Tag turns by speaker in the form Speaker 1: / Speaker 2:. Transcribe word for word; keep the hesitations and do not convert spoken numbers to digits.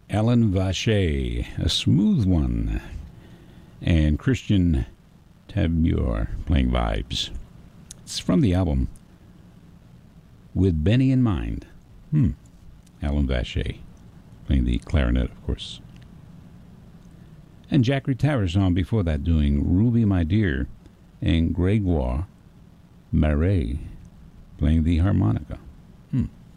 Speaker 1: Alan Vache, a smooth one, and Christian Tabor playing vibes. It's from the album With Benny in Mind. Hmm. Alan Vache playing the clarinet, of course. And Jack Retaris on before that doing Ruby My Dear, and Gregoire Marais playing the harmonica.